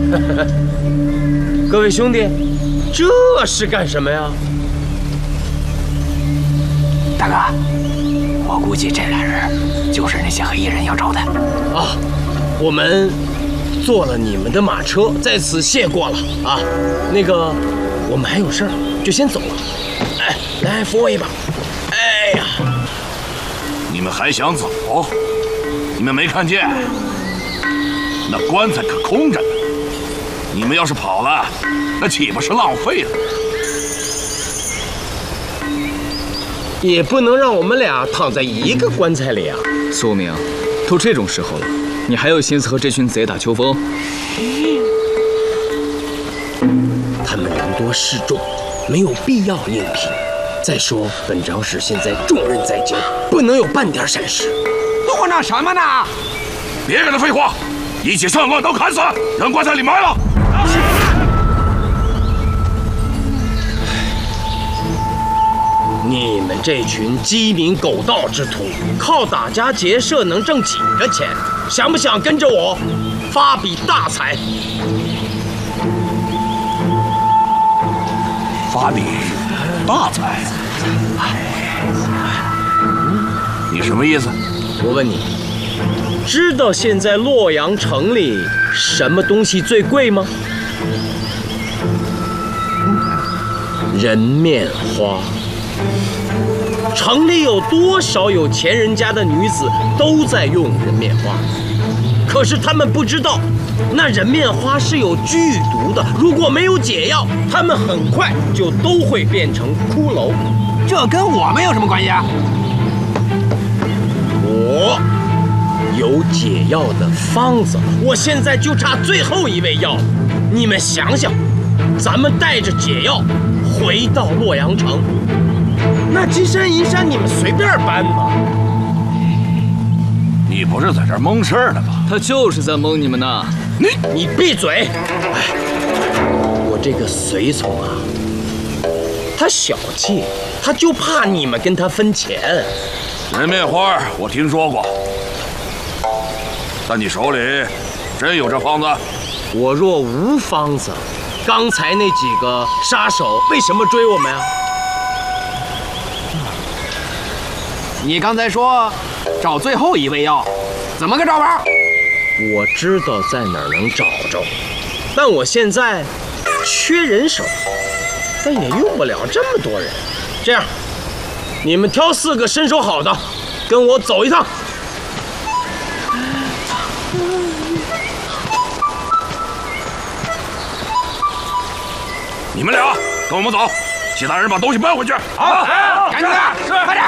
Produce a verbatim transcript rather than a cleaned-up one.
各位兄弟，这是干什么呀？ 大哥，我估计这俩人就是那些黑衣人要找的。 啊，我们坐了你们的马车，在此谢过了啊。那个，我们还有事儿，就先走了。哎，来扶我一把。哎呀， 你们还想走？你们没看见那棺材可空着呢？你们要是跑了，那岂不是浪费了？ 也不能让我们俩躺在一个棺材里啊！ 苏明，都这种时候了，你还有心思和这群贼打秋风？ 他们人多势众，没有必要硬拼。再说，本招式现在重任在肩，不能有半点闪失。 嘟囔什么呢？ 别跟他废话，一起上乱刀砍死，让棺材里埋了。 你们这群鸡鸣狗盗之徒，靠打家劫舍能挣几个钱？想不想跟着我发笔大财？ 发笔大财？你什么意思？ 我问你，知道现在洛阳城里什么东西最贵吗？人面花。城里有多少有钱人家的女子都在用人面花，可是他们不知道，那人面花是有剧毒的，如果没有解药，他们很快就都会变成骷髅。 这跟我们有什么关系啊？ 我有解药的方子，我现在就差最后一味药了。你们想想，咱们带着解药回到洛阳城，那金山银山你们随便搬吧。 你不是在这儿蒙事儿呢吧？ 他就是在蒙你们呢。 你你闭嘴！哎，我这个随从啊，他小气，他就怕你们跟他分钱。 人面花我听说过，但你手里真有这方子？ 我若无方子，刚才那几个杀手为什么追我们啊？ 你刚才说找最后一味药，怎么个找法？ 我知道在哪儿能找着，但我现在缺人手，但也用不了这么多人。这样，你们挑四个身手好的，跟我走一趟。 你们俩跟我们走，其他人把东西搬回去。 好，赶紧的，快点！